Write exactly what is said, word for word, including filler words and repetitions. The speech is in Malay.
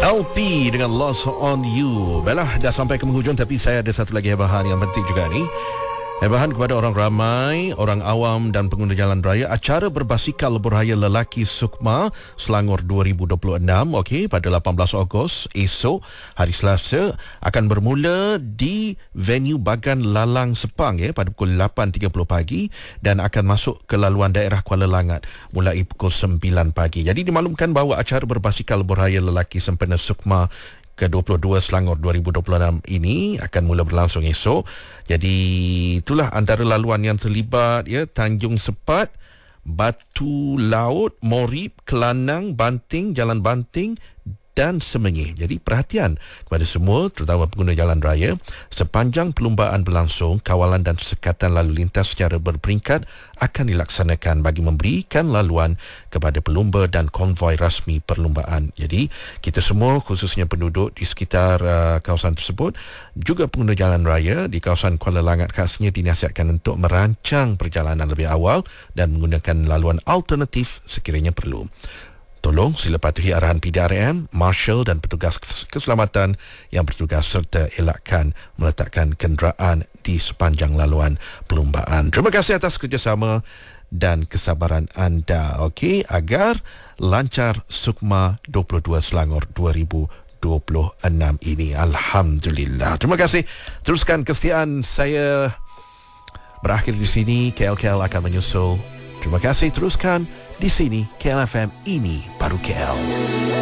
L P dengan Lost on You. Baiklah, dah sampai ke penghujung, tapi saya ada satu lagi hebahan yang penting juga ni. Hebahan kepada orang ramai, orang awam dan pengguna jalan raya. Acara berbasikal lebuh raya lelaki Sukma Selangor dua ribu dua puluh enam, okey, pada lapan belas Ogos esok hari Selasa akan bermula di venue Bagan Lalang Sepang ya pada pukul lapan tiga puluh pagi dan akan masuk ke laluan daerah Kuala Langat mulai pukul sembilan pagi. Jadi dimaklumkan bahawa acara berbasikal lebuh raya lelaki sempena Sukma ke dua puluh dua Selangor dua ribu dua puluh enam ini akan mula berlangsung esok. Jadi itulah antara laluan yang terlibat ya: Tanjung Sepat, Batu Laut, Morib, Kelanang, Banting, Jalan Banting dan Semenyih. Jadi perhatian kepada semua, terutama pengguna jalan raya, sepanjang perlumbaan berlangsung, kawalan dan sekatan lalu lintas secara berperingkat akan dilaksanakan bagi memberikan laluan kepada pelumba dan konvoi rasmi perlumbaan. Jadi kita semua, khususnya penduduk di sekitar uh, kawasan tersebut, juga pengguna jalan raya di kawasan Kuala Langat khasnya, dinasihatkan untuk merancang perjalanan lebih awal dan menggunakan laluan alternatif sekiranya perlu. Tolong sila patuhi arahan P D R M, Marshal dan petugas keselamatan yang bertugas serta elakkan meletakkan kenderaan di sepanjang laluan perlumbaan. Terima kasih atas kerjasama dan kesabaran anda, okey, agar lancar Sukma dua puluh dua Selangor dua ribu dua puluh enam ini. Alhamdulillah. Terima kasih. Teruskan kesetiaan saya berakhir di sini. K L K L akan menyusul. Terima kasih. Teruskan di sini K L F M, ini baru K L.